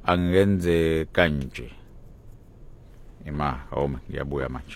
angenze kanje ngiyabuya manje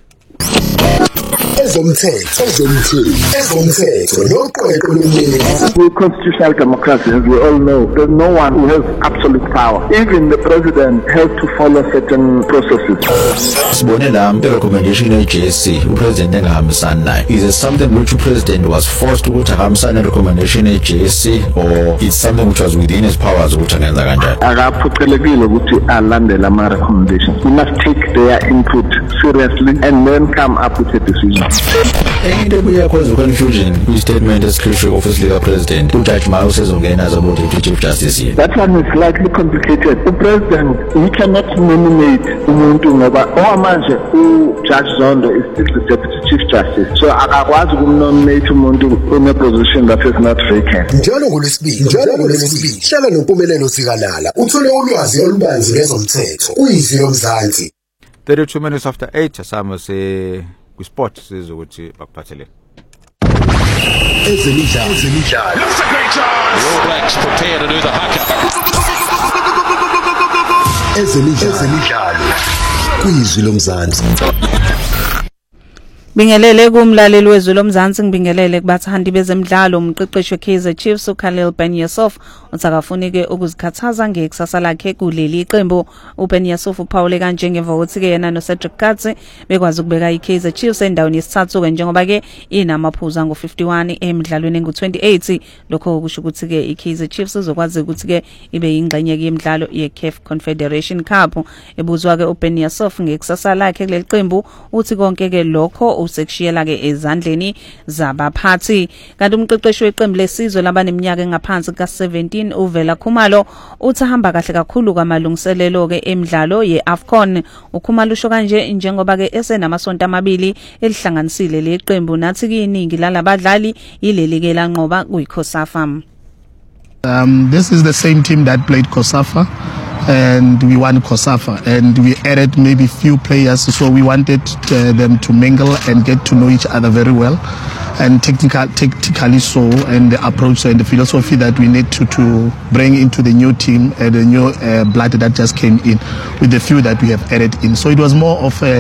Ezomthetho noqweqwe lomlilo. We're constitutional democracy, as we all know. There's no one who has absolute power. Even the president has to follow certain processes. Sibone la recommendation ye-JSC, upresident engahambisani nayo. Is it something which the president was forced ukuthi ahambisane recommendation ye-JSC, or it's something which was within his powers ukuthi angenza kanjani? Akaphoqelekile ukuthi alandele ama recommendations. We must take their input seriously and then come up with a decision. Into kuyakwenza confusion kwi-statement esicreation office lika president. Ujudge Mao sezongena as about the chief justice here. That one is slightly complicated. The president, he cannot nominate umuntu ngoba manje uJudge Zondo is still the deputy chief justice. So akakwazi ukumnominate umuntu in a position that is not vacant. Njalo ngolwesibili hlala noMpumelelo Sikalala uthole ulwazi olubanzi ngezomthetho uyizilo Mzansi. 32 minutes after 8 asamo kwisport sizokuthi bakuphathele Ezemidlalo. That's a great chance. The All Blacks prepare to do the haka. Ezemidlalo. Kuyizilo Mzansi. Bingelele kumlaleli wezwe lomzansi ngibingelele kubathandi bezemidlalo umqeqeshi weKaizer Chiefs uKhalil Ben Yusuf uthakafunike ukuzikhathaza ngekusasa lakhe kuleli iqembu. uBen Yusuf uphawule kanje ngemva kokuthi ke yena noCedric Katse bekwazi ukubeka iKaizer Chiefs endaweni yesithathu ke njengoba ke inamaphuzu ngo51 emidlalweni engu28 lokho kusho ukuthi ke iKaizer Chiefs izokwazi ukuthi ke ibe yingxenye yemidlalo yeCAF Confederation Cup. Ebuzwa ke uBen Yusuf ngekusasa lakhe kuleli qembu uthi konke ke lokho usekushiyela ke ezandleni zabaphathi. Kanti umqeqeshi weqembu lesizwe labaneminyaka engaphansi ka17 uvela Khumalo uthi hamba kahle kakhulu kwamalungiselelo ke emidlalo yeAfcon. uKhumalo usho kanje njengoba ke esenamasonto amabili elihlanganisile leqembu nathi ke iningi lalabadlali yileli ke lanqoba kuyiCOSAFA. This is the same team that played COSAFA and we won COSAFA and we added maybe few players, so we wanted them to mingle and get to know each other very well and technically so, and the approach and the philosophy that we need to bring into the new team and the new blood that just came in with the few that we have added in. So it was more of a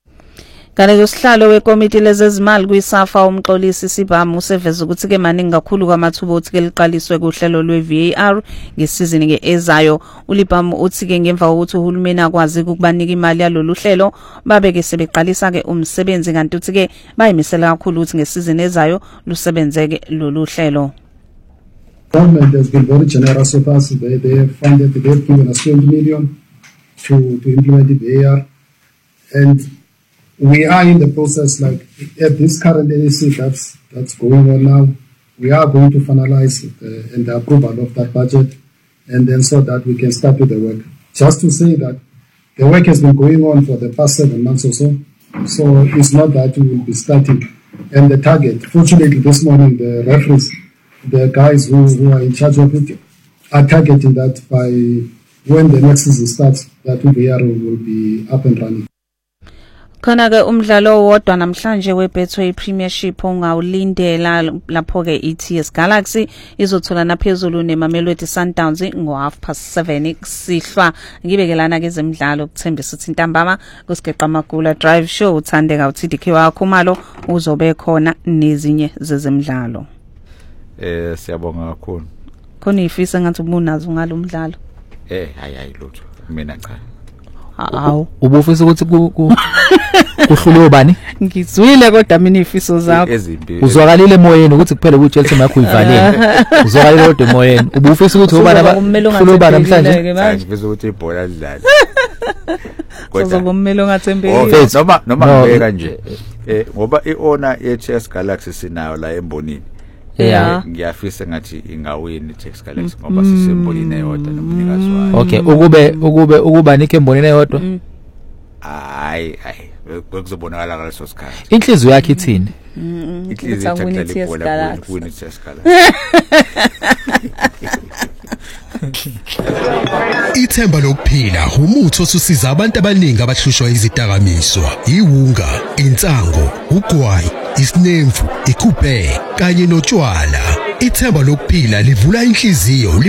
Kanti usihlalo wekomiti lezezimali kwiSAFA umxolisi Sibhamu useveza ukuthi ke maningi kakhulu kwamathuba ukuthi ke liqaliswe kuhlelo lweVAR ngesizini ke ezayo. uLibhamu uthi ke ngemva kokuthi uhulumeni akwazi ukubanika imali yalolu hlelo babeke sebeqalisa ke umsebenzi kanti uthi ke bayimisela kakhulu ukuthi ngesizini ezayo lusebenzeke lolu hlelo. Government has been very generous with us. They have funded, they have given us 20 million to implement the VAR, and we are in the process, like at this current NEC that's going on now, we are going to finalize and the approval of that budget, and then so that we can start with the work. Just to say that the work has been going on for the past 7 months or so, so it's not that we will be starting. And the target, fortunately this morning, the referees, the guys who are in charge of it, are targeting that by when the next season starts, that VAR will be up and running. Khona ke umdlalo wodwa namhlanje weBetway Premiership ongawulindela lapho ke iTS Galaxy izothola naphezulu neMamelodi Sundowns ngo7:30 kusihlwa. Ngibekelana ke zemidlalo kuthembisa ukuthi ntambama kusigeqa magula drive show uthandeka uTDK waKhumalo uzobe khona nezinye zezemidlalo. Siyabonga kakhulu. Khona ifisa ngathi ubunazo ngalomdlalo. Hayi lutho mina cha. Awu ubufisa ukuthi kuhlule bani? Ngizwile kodwa mina ifiso zakho uzwakalile emoyeni ukuthi kuphela kuChelsea makho uyivalele. Uzwakalile kodwa emoyeni ubufisa ukuthi ubani abahlule bani namhlanje? Ngifisa ukuthi ibhola lidlale. Kodwa ummelo ongathembeki. Noma ngibeka nje ngoba iowner yeChelsea Galaxy sinayo la embonini. Ngiyafisa ngathi ingawini iTS Galaxy ngoba sisembonini eyodwa nomnikazi wayo. Okay, ukuba nikho embonini eyodwa? Hayi kuzobonakala ngaleso sikhathi. Inhliziyo yakhe ithini? Inhliziyo ithaklela ibhola kuwini iTS Galaxy. Ithemba lokuphila umuthi osusiza abantu abaningi abahlushwa izidakamizwa, iwunga, insango, ugwayi, isinemfu, ikhuphe kanye notshwala. Ithemba lokuphila livula inhliziyo